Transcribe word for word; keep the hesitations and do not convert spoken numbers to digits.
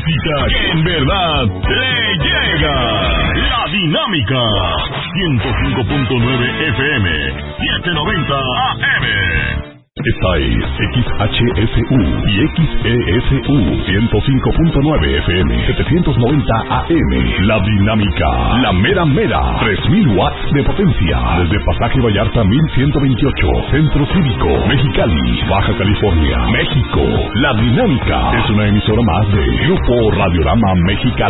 música que en verdad le llega. La Dinámica. ciento cinco punto nueve F M. setecientos noventa A M. Esta es X H S U y X E S U ciento cinco punto nueve F M, setecientos noventa A M. La Dinámica, la mera mera, tres mil watts de potencia. Desde Pasaje Vallarta mil ciento veintiocho, Centro Cívico, Mexicali, Baja California, México. La Dinámica es una emisora más de Grupo Radiorama Mexicali.